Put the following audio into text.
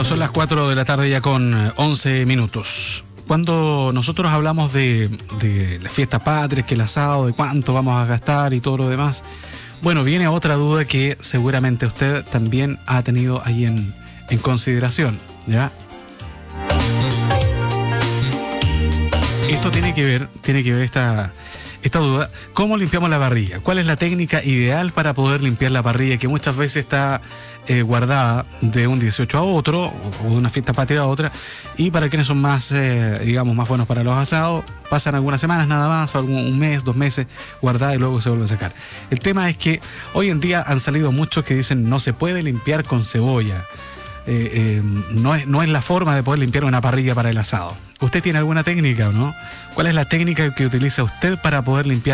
Bueno, son las 4 de la tarde ya con 11 minutos. Cuando nosotros hablamos de las fiestas patrias, que el asado, de cuánto vamos a gastar y todo lo demás, bueno, viene otra duda que seguramente usted también ha tenido ahí en consideración, ¿ya? Esto tiene que ver esta duda, ¿cómo limpiamos la parrilla? ¿Cuál es la técnica ideal para poder limpiar la parrilla que muchas veces está guardada de un 18 a otro o de una fiesta patria a otra? Y para quienes son más, digamos, más buenos para los asados, pasan algunas semanas nada más, un mes, 2 meses guardada y luego se vuelve a sacar. El tema es que hoy en día han salido muchos que dicen no se puede limpiar con cebolla. No es la forma de poder limpiar una parrilla para el asado. ¿Usted tiene alguna técnica o no? ¿Cuál es la técnica que utiliza usted para poder limpiar